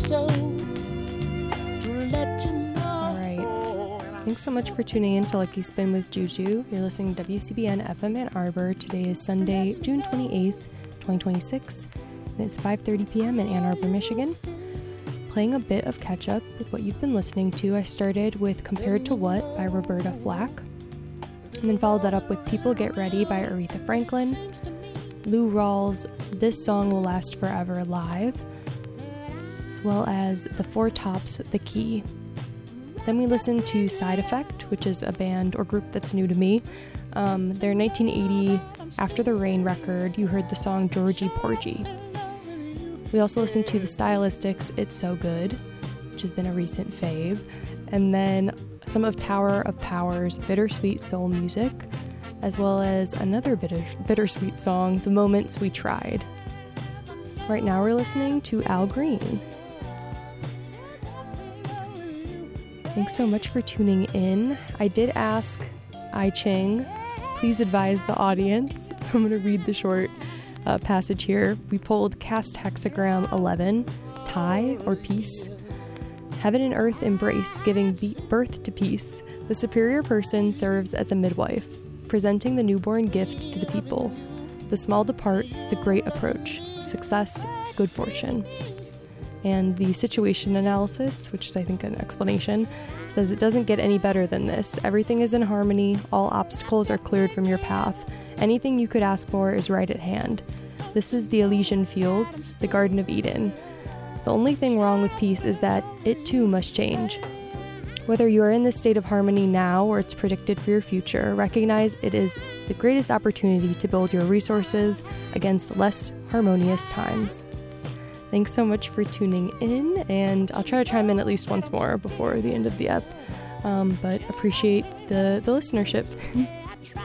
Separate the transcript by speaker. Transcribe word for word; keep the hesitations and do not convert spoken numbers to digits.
Speaker 1: so to let you know.
Speaker 2: All right. Thanks so much for tuning in to Lucky Spin with Juju. You're listening to W C B N F M Ann Arbor. Today is Sunday, June twenty-eighth, twenty twenty-six. And it's five thirty p.m. in Ann Arbor, Michigan. Playing a bit of catch-up with what you've been listening to. I started with Compared to What by Roberta Flack, and then followed that up with People Get Ready by Aretha Franklin, Lou Rawls' This Song Will Last Forever live, as well as The Four Tops' The Key. Then we listened to Side Effect, which is a band or group that's new to me. Um, their nineteen eighty After the Rain record, you heard the song Georgie Porgy. We also listened to The Stylistics' It's So Good, which has been a recent fave, and then some of Tower of Power's Bittersweet Soul Music, as well as another bitter, bittersweet song, The Moments We Tried. Right now we're listening to Al Green. Thanks so much for tuning in. I did ask I Ching, please advise the audience, so I'm going to read the short uh, passage here. We pulled Cast Hexagram eleven, Tie or Peace. Heaven and earth embrace, giving be- birth to peace. The superior person serves as a midwife, presenting the newborn gift to the people. The small depart, the great approach. Success, good fortune. And the situation analysis, which is I think an explanation, says it doesn't get any better than this. Everything is in harmony. All obstacles are cleared from your path. Anything you could ask for is right at hand. This is the Elysian Fields, the Garden of Eden. The only thing wrong with peace is that it too must change. Whether you are in this state of harmony now or it's predicted for your future, recognize it is the greatest opportunity to build your resources against less harmonious times. Thanks so much for tuning in, and I'll try to chime in at least once more before the end of the ep, um, but appreciate the, the listenership.